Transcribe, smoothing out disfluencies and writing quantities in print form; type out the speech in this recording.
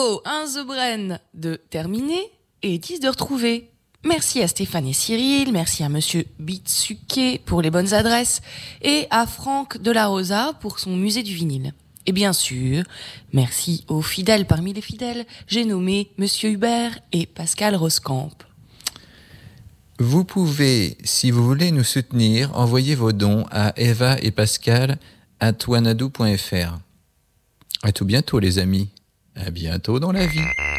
Bravo, un The Brain de terminé et 10 de retrouvé. Merci à Stéphane et Cyril, merci à Monsieur Bitsuke pour les bonnes adresses et à Franck de la Rosa pour son musée du vinyle. Et bien sûr, merci aux fidèles parmi les fidèles, j'ai nommé Monsieur Hubert et Pascal Roscamp. Vous pouvez, si vous voulez nous soutenir, envoyer vos dons à Eva et Pascal @wanadoo.fr. À tout bientôt les amis. À bientôt dans la vie.